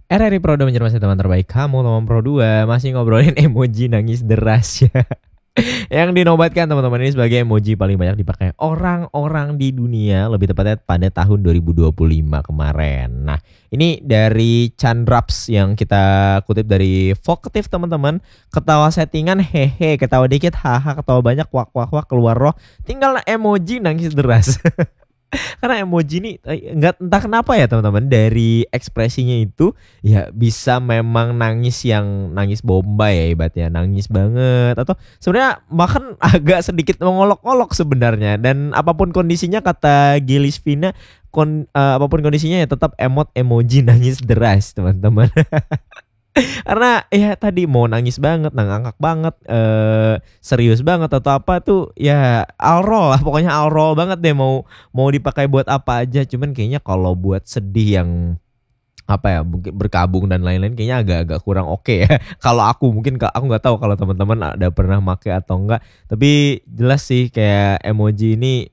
RRI Pro 2 menjadi teman terbaik kamu, teman Pro 2 masih ngobrolin emoji nangis deras ya. Yang dinobatkan teman-teman ini sebagai emoji paling banyak dipakai orang-orang di dunia, lebih tepatnya pada tahun 2025 kemarin. Nah, ini dari Chandraps yang kita kutip dari Vokatif teman-teman. Ketawa settingan hehe, ketawa dikit haha, ketawa banyak wak wak wak keluar roh. Tinggal emoji nangis deras. Karena emoji ini nggak entah kenapa ya teman-teman, dari ekspresinya itu ya bisa memang nangis yang nangis bombay ya ibaratnya, nangis banget atau sebenarnya bahkan agak sedikit mengolok-olok sebenarnya, dan apapun kondisinya kata Gilis Vina, apapun kondisinya ya tetap emoji nangis deras teman-teman. Karena ya tadi mau nangis banget, ngakak banget, serius banget atau apa tuh ya all roll lah, pokoknya all roll banget deh, mau mau dipakai buat apa aja. Cuman kayaknya kalau buat sedih yang apa ya, mungkin berkabung dan lain-lain kayaknya agak-agak kurang oke ya. Kalau aku mungkin aku nggak tahu kalau teman-teman ada pernah make atau enggak. Tapi jelas sih kayak emoji ini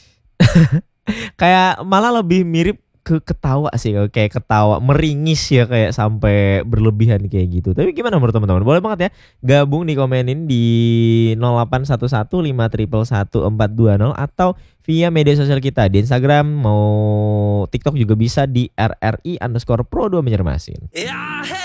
kayak malah lebih mirip ke ketawa sih, kayak ketawa meringis ya, kayak sampai berlebihan kayak gitu. Tapi gimana menurut teman-teman? Boleh banget ya gabung di komenin di 0811 5 111 420 atau via media sosial kita di Instagram, mau TikTok juga bisa di RRI_Pro 2 Banjarmasin.